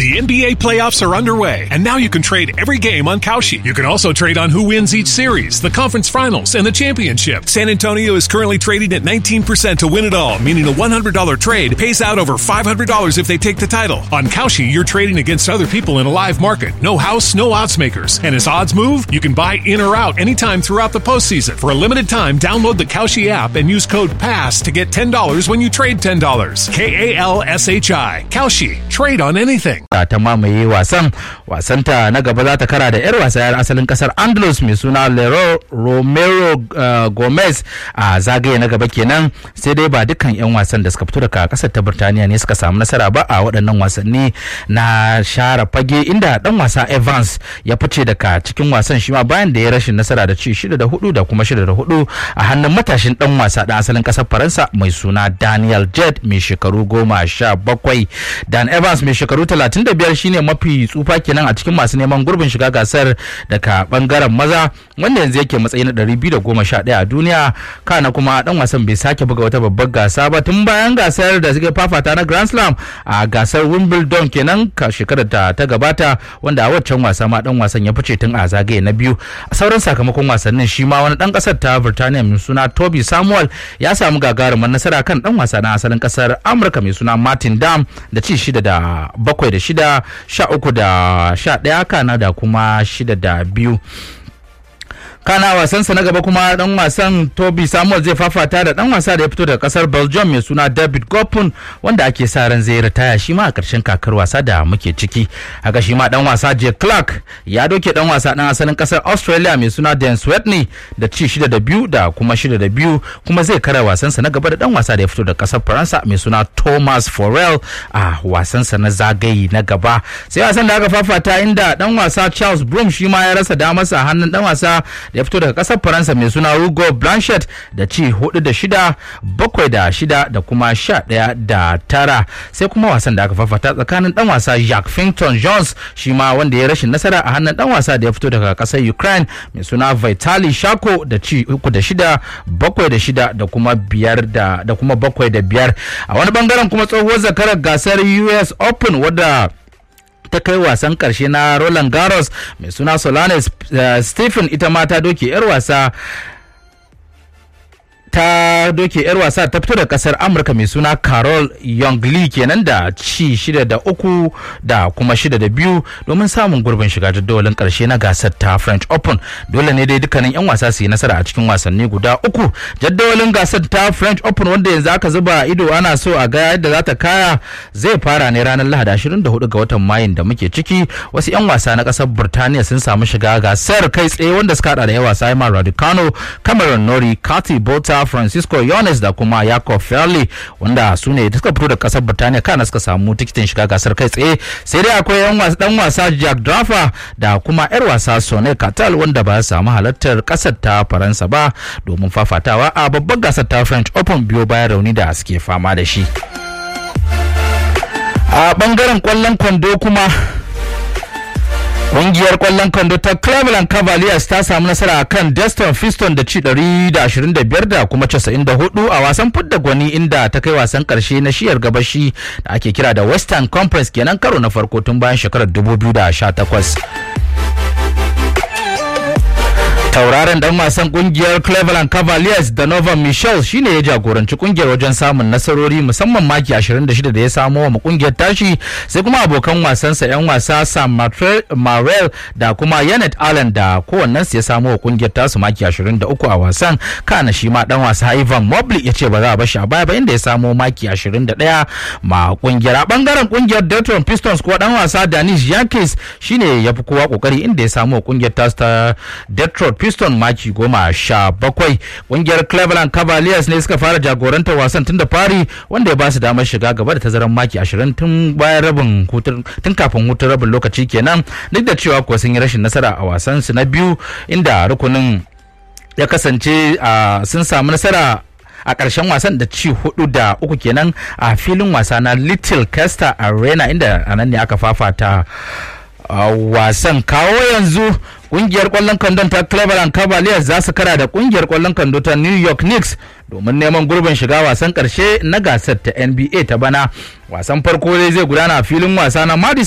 The NBA playoffs are underway, and now you can trade every game on Kalshi. You can also trade on who wins each series, the conference finals, and the championship. San Antonio is currently trading at 19% to win it all, meaning a $100 trade pays out over $500 if they take the title. On Kalshi, you're trading against other people in a live market. No house, no odds makers. And as odds move, you can buy in or out anytime throughout the postseason. For a limited time, download the Kalshi app and use code PASS to get $10 when you trade $10. KALSHI. Kalshi. Trade on anything. Ta mamaye wasanta na gaba za ta kara da 'yar wasa 'yar asalin kasar Andalus mai suna Romero Gomez a zagaye na gaba kenan, sai dai ba dukkan 'yan wasan da suka fito daga kasar ta Birtaniya ne suka samu nasara ba a waɗannan wasanni na share fage, inda dan wasa Evans ya fice daga cikin wasan shi ma bayan da ya rashin nasara da ci 6-4 da kuma 6-4 a hannun matashin dan wasa da asalin kasar Faransa mai suna Daniel Jed mai shekaru 17. Dan Evans mai shekaru 35 shine mafi tsufa kenan a cikin masu neman gurbin shiga gasar daga bangaren maza, wanda yanzu yake matsayi na 211 a duniya. Kana kuma dan wasan bai sake buga wata babbar gasa ba tun bayan gasar da suke fafata na Grand Slam a gasar Wimbledon kenan ka shekarar ta gabata, wanda a waccan wasa ma dan wasan ya fice tun a zagaye na biyu. A sauran sakamakon wasannin shi ma wani dan kasar ta Birtaniya mai suna Toby Samuel ya samu gagarumar nasara kan dan wasa na asalin kasar Amurka mai suna Martin Dam da ci 6-7 da 6, 13-11 kana da kuma 6-2. kana wasansa na gaba kuma dan wasan Toby Samuel zai fafata da dan wasa da ya fito daga kasar Belgium mai suna David Gopun, wanda ake sa ran zai ritaya shi ma a karshen kakar wasa da muke ciki. Haka shi ma dan wasa Jake Clark ya doke dan wasa dan asalin kasar Australia mai suna Dan Swetney da ci 6-2 da kuma 6-2, kuma zai kara wasansa na gaba da dan wasa da ya fito daga kasar Faransa mai suna Thomas Forel a wasansa na zagaye na gaba. Sai wasan da aka fafata inda dan wasa Charles Broom shi ma ya rasa damarsa a hannun dan wasa ya fito daga kasar Faransa mai suna Hugo Blanchett da ci 4-6, 7-6 da kuma 11-9. Sai kuma wasan da aka fafata tsakanin dan wasa Jack Finton Jones shi ma wanda ya rashin nasara a hannun dan wasa da ya fito daga kasar Ukraine mai suna Vitali Shako da ci 3-6, 7-6 da kuma 7-5. A wani bangaren kuma tsohuwar zakarar gasar US Open wadda ta kai wasan karshe na Roland Garros mai suna Solane Stephen ita ma ta doke 'yar wasa ta fito da kasar Amurka mai suna Carol Youngli kenan da ci 6-3 da kuma 6-2 domin samun gurbin shiga jadawalin karshe na gasar ta French Open. Dole ne dai dukkanin 'yan wasa su yi nasara a cikin wasanni guda uku. Jadawalin gasar ta French Open wanda yanzu aka zuba ido ana so a ga yadda za ta kaya zai fara ne ranar Lahadi 24 ga watan Mayun da muke ciki. Wasu 'yan wasa na kasar Burtaniya sun samu shiga gasar kai tsaye wanda suka hada da 'yan wasa Emma Raducanu, Cameron Norrie, Katy Bota, Francisco Yones da kuma Jakob Fairley, wanda su ne suka fito da kasar Birtaniya kana suka samu tikitin shiga gasar kai tsaye. Sai dai akwai dan wasa Jack Draper da kuma 'yar wasa Sonia Catal wanda ba su samu halartar kasar ta Faransa ba domin fafatawa a babbar gasar ta French Open biyo bayan rauni da suke fama da shi. A bangaren kwallon kwando kuma ƙungiyar ƙwallon kwando ta Cleveland Cavaliers ta samu nasara kan Destin Fiston da ci 125 da kuma 94 a wasan fidda gwani, inda ta kai wasan ƙarshe na shiyar gabashi da ake kira da Western Conference kenan karo na farko tun bayan shekarar 2018. Tauraron dan wasan kungiyar Cleveland Cavaliers Donovan Mitchell shine ya jagoranci kungiyar wajen samun nasarori, musamman maki 26 da ya samo wa kungiyar tashi. Sai kuma abokan wasansa 'yan wasa Sam Marrell da kuma Yanet Allen da kowannen su ya samo wa kungiyar tasu maki 23 a wasan. Kana shi ma dan wasa Ivan Mobley ya ce ba za a bar shi a baya ba, inda ya samo maki 21 ma kungiyar. A bangaren kungiyar Detroit Pistons kuwa dan wasa Danis Yankees shine ya fi kowa kokari, inda ya samo wa kungiyar tasu ta Detroit Piston maki 17. Kungiyar Cleveland Cavaliers ne suka fara jagorantar wasan tun da fari, wanda ya ba su damar shiga gaba da tazaran maki 20 tun kafin hutun rabin lokaci kenan, duk da cewa kuwa sun yi rashin nasara a wasan su na biyu, inda rukunin ya kasance sun samu nasara a ƙarshen wasan da ci 4-3 kenan a filin wasa na Little Caster Arena, inda anan ne aka fafata wasan. Kawo yanzu kungiyar kwallon kwandon ta Cleveland Cavaliers za su kara da kungiyar kwallon kwando ta New York Knicks domin neman gurbin shiga wasan karshe na gasar ta NBA ta bana. Wasan farko zai gudana a filin wasa na Madison